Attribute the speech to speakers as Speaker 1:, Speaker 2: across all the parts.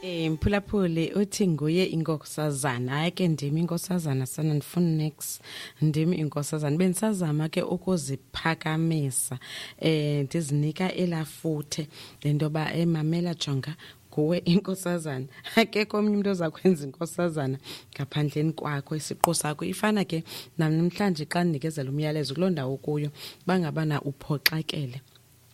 Speaker 1: Mphulaphuli uthi nguye inkosazana hayi ke ndimi inkosazana sana ndifuna next ndimi inkosazana bendisazama ke ukuziphakamisa ndizinika elafuthe lento ba emamela jonga kuwe inkosazana akekho omnye umuntu ozakwenza inkosazana ngaphandleni kwakho isiqo sakho ifana ke namhlanje xa ndikezela umyalezo kulondawo kuyo bangabana uphoxakele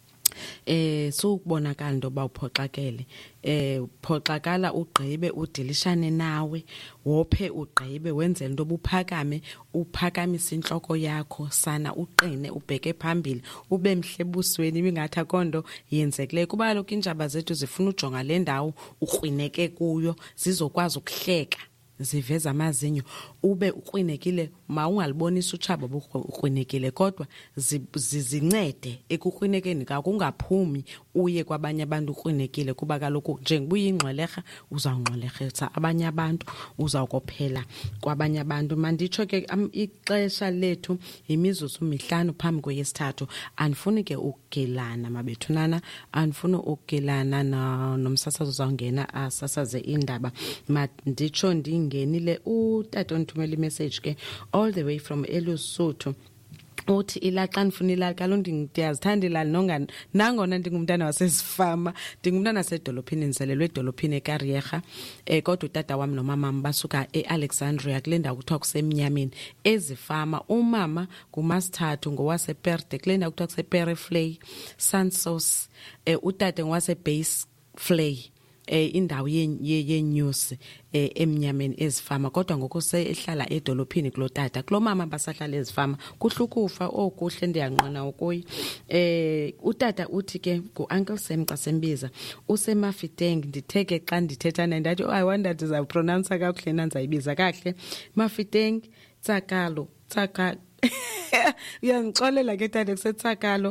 Speaker 1: sukubonakala into ba uphoxakele uphoxakala ugqibe udilishane nawe wophe ugqibe wenzele into obuphakame uphakamise inhloko yakho sana uqine ubheke phambili ube mhle busweni bingathi akonto yenzekileyo kuba lokho injaba zethu zifuna ujonga le ndawo ukrwineke kuyo zizokwazi ukuhleka ziveza amazinyo ube ukrwinekile mawungalibonisa utshaba ukrwinekile kodwa zizincede ekukrwinekeni kakho ungaphumi uye kwabanye abantu ukrwinekile kuba kaloku njengoba uyingxwelerha uzawungxwelerhetsa abanye abantu uzawukophela kwabanye abantu manditsho ke ixesha lethu imizuzu 5 phambi kweyesithathu andifuni ke ukugelana mabethunana andifuni ukugelana nomsasazo uzawungena asasaze indaba manditsho ngenile utata onthumela imessage ke all the way from eLesotho uthi ilaxa ndifuna ilali kaloku ndiyazithanda ilali nangona ndingumntana wasesifama ndingumntana wasedolophini ndizelelwe edolophini eKariyerha kodwa utata wam nomama basuka eAlexandria kule ndawo kuthiwa kusemnyameni ezifama umama nguMasithathu ngowasePerde kule ndawo kuthiwa kusePereflay Sansos utata ngowasebase Flay indawo yenyusi emnyameni ezifama kodwa ngoku sehlala edolophini kulotata kulomama basahlala ezifama kuhlukufa okuhle ndiyanqina ukuyi utata uthi ke nguuncle Sam xa sembiza useMafeteng nditheke xa ndithetha naye ndathi I wonder ndiza pronounce kakuhle nanzayibiza kahle Mafeteng Tsakalo Tsaka uyangixolela ke tata kusetsakalo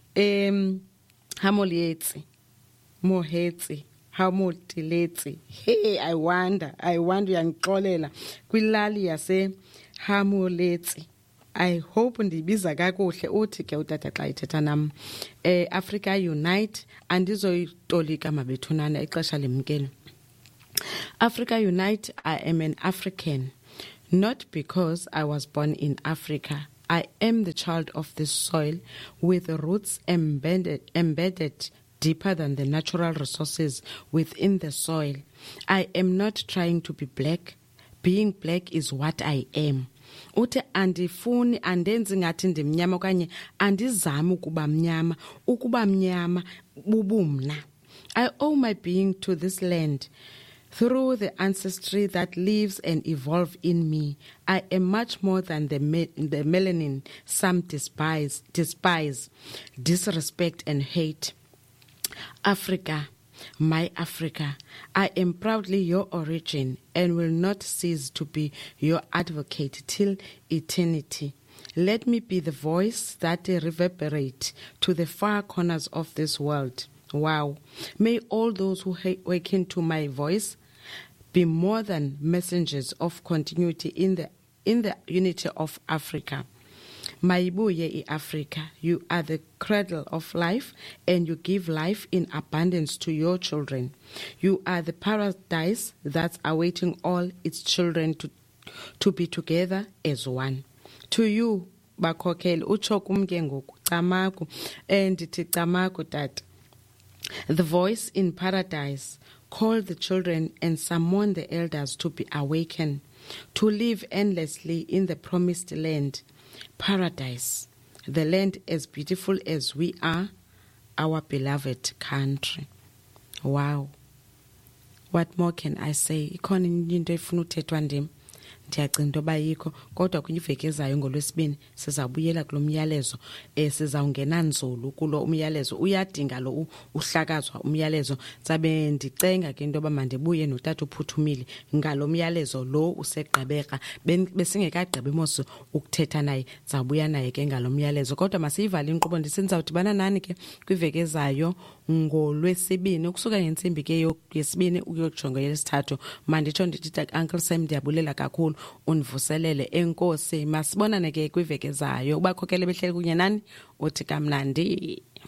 Speaker 1: Hamolietsi Mohetsi Hamotiletse hey I wonder uyangixolela kwilali yase Hamoletsi I hope ndibiza kakuhle uthi ke utata xa ithetha nam Africa Unite andizoyitolika mabethunana ixesha lemkelo Africa Unite I am an African not because I was born in Africa I am the child of this soil with roots embedded deeper than the natural resources within the soil. I am not trying to be black. Being black is what I am. Uthi andifuni andenzi ngathi ndimnyama okanye andizami ukuba mnyama bubumna. I owe my being to this land. Through the ancestry that lives and evolves in me, I am much more than the melanin some despise, disrespect and hate. Africa, my Africa, I am proudly your origin and will not cease to be your advocate till eternity. Let me be the voice that reverberates to the far corners of this world. Wow. May all those who hearken to my voice be more than messengers of continuity in the unity of Africa. Mayibuye Africa, you are the cradle of life and you give life in abundance to your children. You are the paradise that's awaiting all its children to be together as one. To you, Bakokel, utsho kumke ngoku Camagu, ndithi Camagu tata. The voice in paradise, call the children and summon the elders to be awakened, to live endlessly in the promised land. Paradise, the land as beautiful as we are, our beloved country. Wow. What more can I say? Ikhona into efuna uthethwa ndim. Ndiyacinga into yoba yikho kodwa kwiveki ezayo ngolwesibini sizabuyela kulo myalezo sizawungena nzulu kulo umyalezo uyadinga lo uhlakazwa umyalezo zabe ndicenga ke into yoba mandibuye notata uphuthumile ngalo myalezo lo usegqibeka besingekagqibi mos ukuthetha naye zabuya naye ke ngalo myalezo kodwa masiyivale inkqubo ndisenzawudibana nani ke kwiveki ezayo ngolwesibini ukusuka ngentsimbi ke yesibini ukuyojonga yesithathu manditsho ndithi Uncle Sam ndiyabulela kakhulu univuselele enkosi masibonane ke kwiveki ezayo ubakhokele behleli kunye nani uthi kamnandi